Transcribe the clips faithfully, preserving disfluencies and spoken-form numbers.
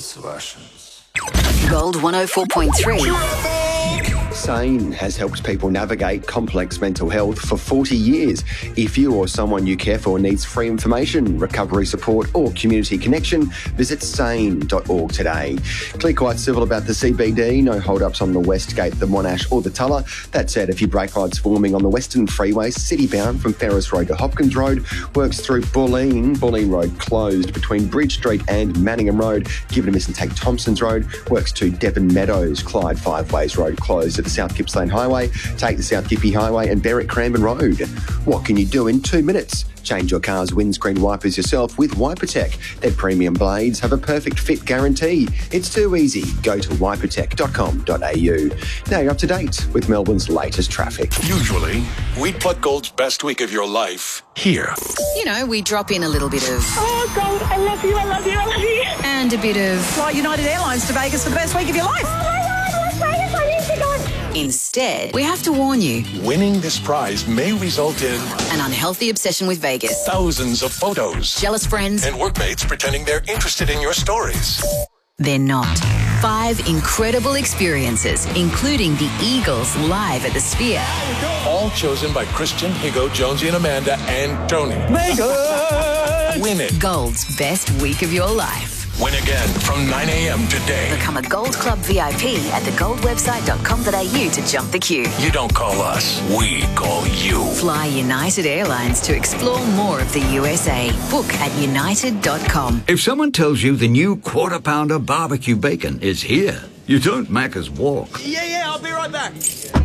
Russians. Gold one oh four point three. SANE has helped people navigate complex mental health for forty years. If you or someone you care for needs free information, recovery support or community connection, visit sane dot org today. Clear Quite Civil about the C B D, no hold-ups on the West Gate, the Monash or the Tulla. That said, a few brake lights forming on the Western Freeway, city-bound from Ferris Road to Hopkins Road, works through Bulleen. Bulleen Road closed between Bridge Street and Manningham Road. Give it a miss and take Thompson's Road. Works to Devon Meadows, Clyde Five Ways Road closed at the South Gippsland Highway. Take the South Gippy Highway and Berwick Cranbourne Road. What can you do in two minutes? Change your car's windscreen wipers yourself with WiperTech. Their premium blades have a perfect fit guarantee. It's too easy. Go to wipertech dot com dot a u. Now you're up to date with Melbourne's latest traffic. Usually, we plug Gold's best week of your life here. You know, we drop in a little bit of... Oh, Gold, I love you, I love you, I love you. And a bit of... Fly United Airlines to Vegas for the best week of your life. Oh, my God, Las Vegas, I need to go. Instead, we have to warn you. Winning this prize may result in An unhealthy obsession with Vegas. thousands of photos Jealous friends. and workmates pretending they're interested in your stories. They're not. Five incredible experiences, including the Eagles live at the Sphere. All chosen by Christian, Higo, Jonesy and Amanda and Tony. Vegas! Win it. Gold's best week of your life. Win again from nine a.m. today. Become a Gold Club V I P at the gold website dot com dot a u to jump the queue. You don't call us, we call you. Fly United Airlines to explore more of the U S A. Book at united dot com. If someone tells you the new Quarter Pounder barbecue bacon is here, you don't Macca's walk. Yeah, yeah, I'll be right back.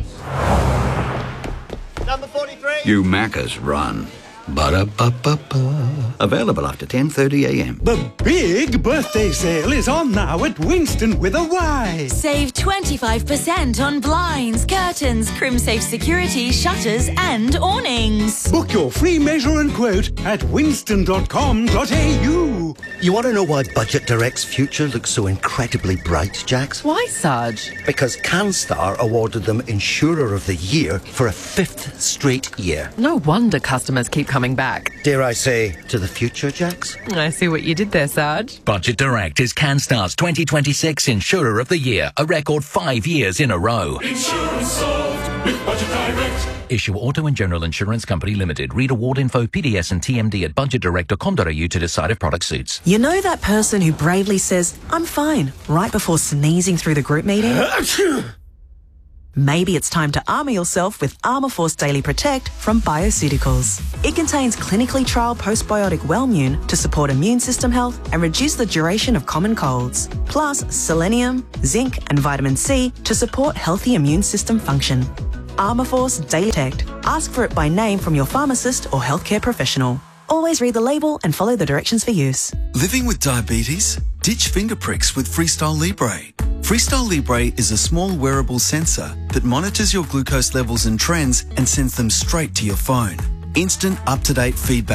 Number forty-three. You Macca's run. Ba-da-ba-ba-ba. Available after ten thirty a m. The big birthday sale is on now at Winston with a Y. Save twenty-five percent on blinds, curtains, CrimSafe security, shutters and awnings. Book your free measure and quote at winston dot com dot a u. You want to know why Budget Direct's future looks so incredibly bright, Jax? Why, Sarge? Because CanStar awarded them Insurer of the Year for a fifth straight year. No wonder customers keep coming back. Dare I say, to the future, Jax? I see what you did there, Sarge. Budget Direct is CanStar's twenty twenty-six Insurer of the Year, a record five years in a row. Insurance solved with Budget Direct. Issue Auto and General Insurance Company Limited. Read award info, P D S and T M D at budget direct dot com dot a u to decide if product suits. You know that person who bravely says, I'm fine, right before sneezing through the group meeting? Maybe it's time to armour yourself with Armour Force Daily Protect from Bioceuticals. It contains clinically trialled postbiotic Wellmune to support immune system health and reduce the duration of common colds. Plus selenium, zinc and vitamin C to support healthy immune system function. Armour Force Daily Protect. Ask for it by name from your pharmacist or healthcare professional. Always read the label and follow the directions for use. Living with diabetes? Ditch finger pricks with Freestyle Libre. Freestyle Libre is a small wearable sensor that monitors your glucose levels and trends and sends them straight to your phone. Instant, up-to-date feedback.